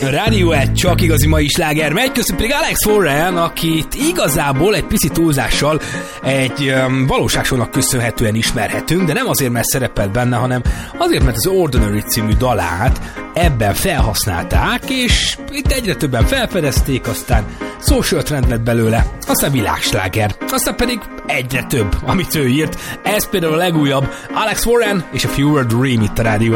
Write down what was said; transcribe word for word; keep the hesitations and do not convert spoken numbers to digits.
Rádió egy csak igazi mai sláger megy, köszönöm pedig Alex Warren, akit igazából egy pici túlzással egy um, valóságsónak köszönhetően ismerhetünk, de nem azért, mert szerepelt benne, hanem azért, mert az Ordinary című dalát ebben felhasználták, és itt egyre többen felfedezték, aztán social trend lett belőle, aztán világsláger, aztán pedig egyre több, amit ő írt. Ez például a legújabb Alex Warren és a Fewer Dream itt a Rádió